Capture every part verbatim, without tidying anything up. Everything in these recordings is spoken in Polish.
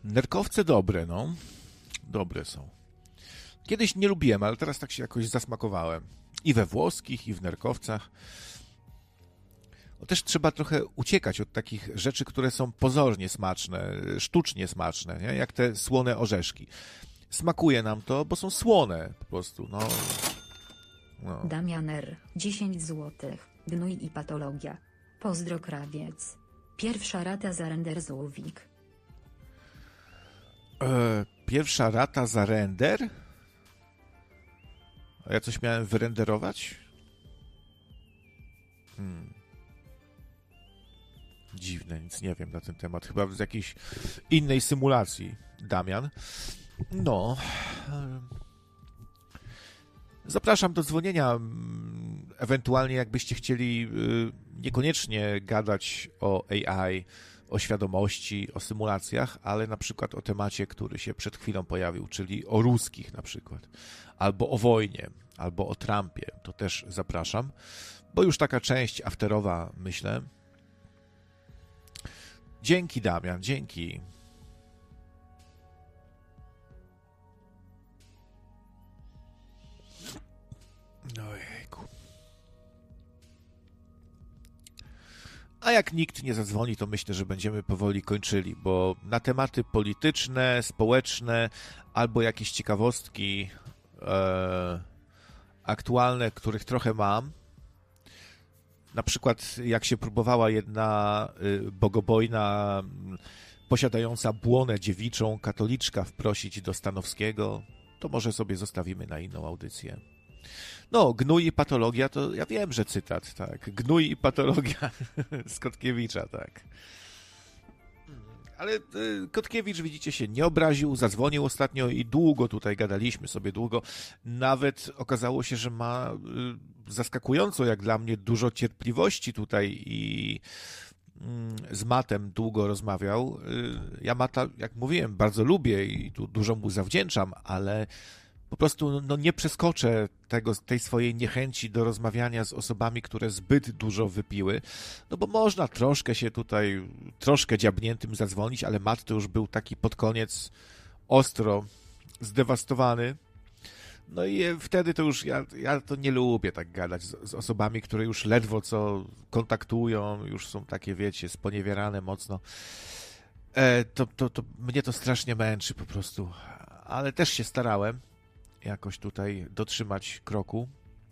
Nerkowce dobre, no. Dobre są. Kiedyś nie lubiłem, ale teraz tak się jakoś zasmakowałem. I we włoskich, i w nerkowcach. No też trzeba trochę uciekać od takich rzeczy, które są pozornie smaczne, sztucznie smaczne, nie? Jak te słone orzeszki. Smakuje nam to, bo są słone po prostu, no. no. Damianer, dziesięć złotych, gnój i patologia. Pozdro krawiec. Pierwsza rata za render złowik. E, pierwsza rata za render? A ja coś miałem wyrenderować? Hmm. Dziwne, nic nie wiem na ten temat. Chyba z jakiejś innej symulacji, Damian. No. Zapraszam do dzwonienia. Ewentualnie jakbyście chcieli niekoniecznie gadać o A I, o świadomości, o symulacjach, ale na przykład o temacie, który się przed chwilą pojawił, czyli o ruskich na przykład, albo o wojnie, albo o Trumpie. To też zapraszam, bo już taka część afterowa, myślę. Dzięki, Damian, dzięki. Ojejku. A jak nikt nie zadzwoni, to myślę, że będziemy powoli kończyli, bo na tematy polityczne, społeczne albo jakieś ciekawostki e, aktualne, których trochę mam. Na przykład jak się próbowała jedna y, bogobojna, y, posiadająca błonę dziewiczą katoliczka wprosić do Stanowskiego, to może sobie zostawimy na inną audycję. No, gnój i patologia, to ja wiem, że cytat, tak. Gnój i patologia z Kotkiewicza, tak. Ale y, Kotkiewicz, widzicie, się nie obraził, zadzwonił ostatnio i długo tutaj gadaliśmy sobie, długo. Nawet okazało się, że ma y, zaskakująco, jak dla mnie, dużo cierpliwości tutaj i y, z Matem długo rozmawiał. Y, ja Mata, jak mówiłem, bardzo lubię i tu dużo mu zawdzięczam, ale po prostu no, nie przeskoczę tego, tej swojej niechęci do rozmawiania z osobami, które zbyt dużo wypiły, no bo można troszkę się tutaj, troszkę dziabniętym zadzwonić, ale Matt to już był taki pod koniec ostro zdewastowany. No i wtedy to już, ja, ja to nie lubię tak gadać z, z osobami, które już ledwo co kontaktują, już są takie, wiecie, sponiewierane mocno. E, to, to, to mnie to strasznie męczy po prostu, ale też się starałem jakoś tutaj dotrzymać kroku.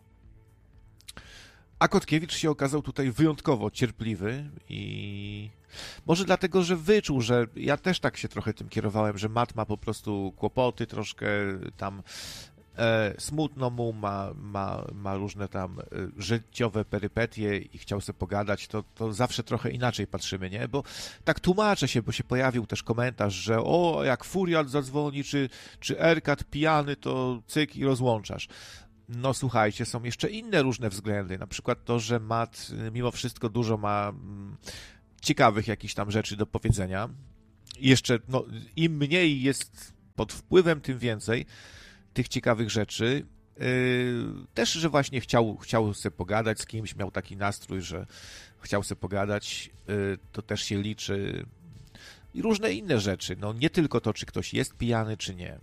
A Kotkiewicz się okazał tutaj wyjątkowo cierpliwy i może dlatego, że wyczuł, że ja też tak się trochę tym kierowałem, że Matt ma po prostu kłopoty, troszkę tam e, smutno mu, ma, ma, ma różne tam e, życiowe perypetie i chciał sobie pogadać, to, to zawsze trochę inaczej patrzymy, nie? Bo tak tłumaczę się, bo się pojawił też komentarz, że o, jak Furiat zadzwoni, czy, czy Erkat pijany, to cyk i rozłączasz. No słuchajcie, są jeszcze inne różne względy, na przykład to, że Matt mimo wszystko dużo ma mm, ciekawych jakichś tam rzeczy do powiedzenia. I jeszcze, no, im mniej jest pod wpływem, tym więcej tych ciekawych rzeczy. Yy, też, że właśnie chciał, chciał sobie pogadać z kimś, miał taki nastrój, że chciał sobie pogadać, yy, to też się liczy. I różne inne rzeczy, no nie tylko to, czy ktoś jest pijany, czy nie.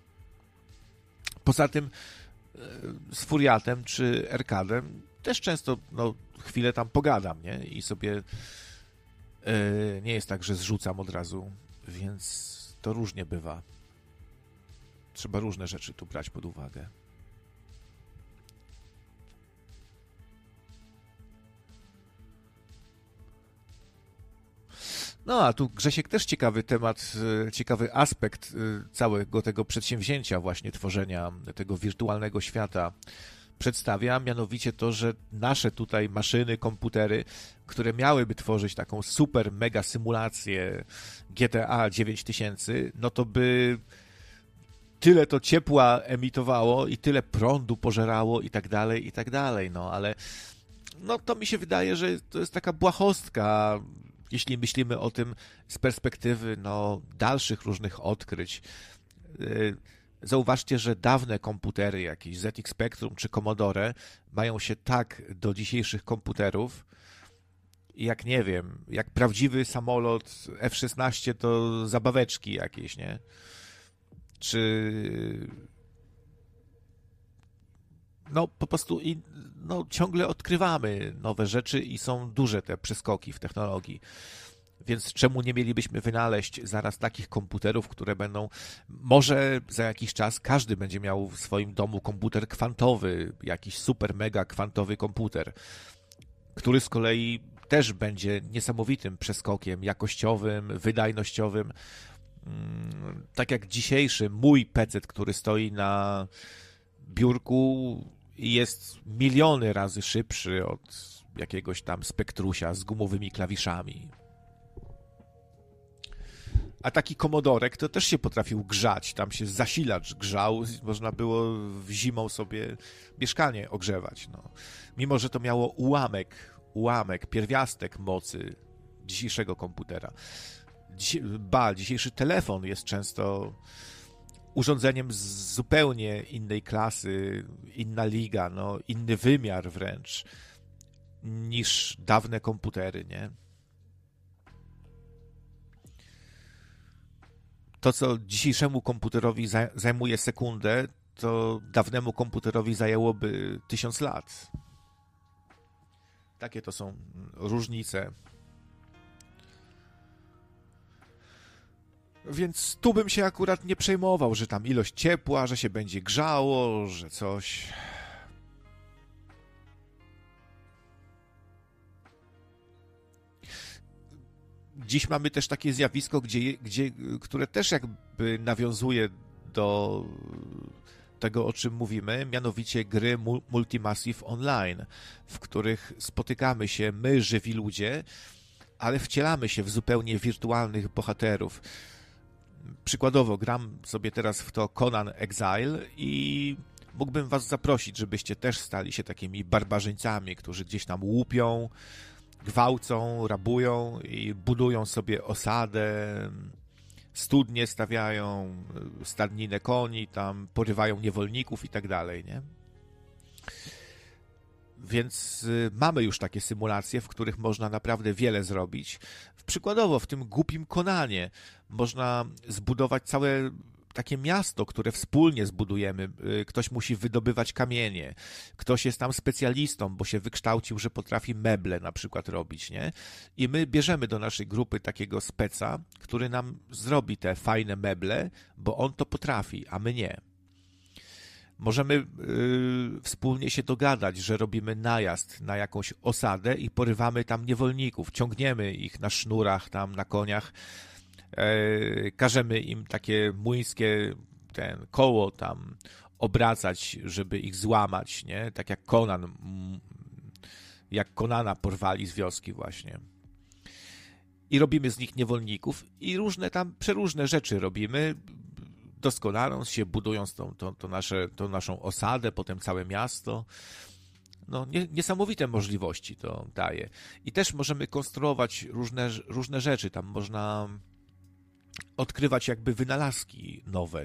Poza tym z Furiatem czy Erkadem też często no, chwilę tam pogadam, nie? I sobie yy, nie jest tak, że zrzucam od razu, więc to różnie bywa. Trzeba różne rzeczy tu brać pod uwagę. No, a tu Grzesiek też ciekawy temat, ciekawy aspekt całego tego przedsięwzięcia właśnie tworzenia tego wirtualnego świata przedstawia, mianowicie to, że nasze tutaj maszyny, komputery, które miałyby tworzyć taką super mega symulację G T A dziewięć tysięcy, no to by tyle to ciepła emitowało i tyle prądu pożerało i tak dalej, i tak dalej, no ale no to mi się wydaje, że to jest taka błahostka, jeśli myślimy o tym z perspektywy no, dalszych różnych odkryć. Zauważcie, że dawne komputery, jakieś Z X Spectrum czy Commodore, mają się tak do dzisiejszych komputerów jak nie wiem, jak prawdziwy samolot F szesnaście to zabaweczki jakieś, nie? Czy no po prostu i, no, ciągle odkrywamy nowe rzeczy i są duże te przeskoki w technologii. Więc czemu nie mielibyśmy wynaleźć zaraz takich komputerów, które będą, może za jakiś czas każdy będzie miał w swoim domu komputer kwantowy, jakiś super mega kwantowy komputer, który z kolei też będzie niesamowitym przeskokiem jakościowym, wydajnościowym. Tak jak dzisiejszy mój pecet, który stoi na biurku, jest miliony razy szybszy od jakiegoś tam Spectrusia z gumowymi klawiszami. A taki komodorek to też się potrafił grzać, tam się zasilacz grzał, można było zimą sobie mieszkanie ogrzewać. No. Mimo że to miało ułamek, ułamek, pierwiastek mocy dzisiejszego komputera. Dziś, ba, dzisiejszy telefon jest często urządzeniem z zupełnie innej klasy, inna liga, no, inny wymiar wręcz niż dawne komputery, nie? To, co dzisiejszemu komputerowi zajmuje sekundę, to dawnemu komputerowi zajęłoby tysiąc lat. Takie to są różnice. Więc tu bym się akurat nie przejmował, że tam ilość ciepła, że się będzie grzało, że coś. Dziś mamy też takie zjawisko, gdzie, gdzie, które też jakby nawiązuje do tego, o czym mówimy, mianowicie gry Multimassive Online, w których spotykamy się my, żywi ludzie, ale wcielamy się w zupełnie wirtualnych bohaterów. Przykładowo gram sobie teraz w to Conan Exile i mógłbym was zaprosić, żebyście też stali się takimi barbarzyńcami, którzy gdzieś tam łupią, gwałcą, rabują i budują sobie osadę, studnie stawiają, stadninę koni, tam porywają niewolników i tak dalej, nie? Więc mamy już takie symulacje, w których można naprawdę wiele zrobić. Przykładowo w tym głupim Conanie można zbudować całe takie miasto, które wspólnie zbudujemy. Ktoś musi wydobywać kamienie, ktoś jest tam specjalistą, bo się wykształcił, że potrafi meble na przykład robić, nie? I my bierzemy do naszej grupy takiego speca, który nam zrobi te fajne meble, bo on to potrafi, a my nie. Możemy yy, wspólnie się dogadać, że robimy najazd na jakąś osadę i porywamy tam niewolników, ciągniemy ich na sznurach, tam na koniach, yy, każemy im takie młyńskie ten koło tam obracać, żeby ich złamać, nie? Tak jak Conan, jak Conana porwali z wioski właśnie. I robimy z nich niewolników i różne tam, przeróżne rzeczy robimy, doskonaląc się, budując tą, tą, tą, nasze, tą naszą osadę, potem całe miasto. No, nie, niesamowite możliwości to daje. I też możemy konstruować różne, różne rzeczy. Tam można odkrywać jakby wynalazki nowe.